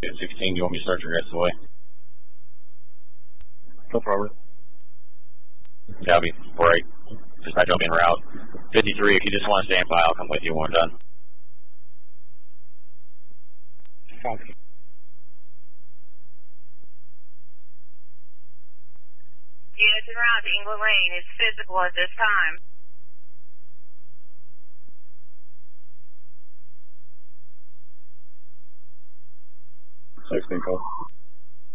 At 16, you want me to start your rest of the way? No problem. Yeah, I'll be great. Just not jump in route. 53, if you just want to stand by, I'll come with you when we're done. Sounds good. Units en route to England Lane is physical at this time. 16 call.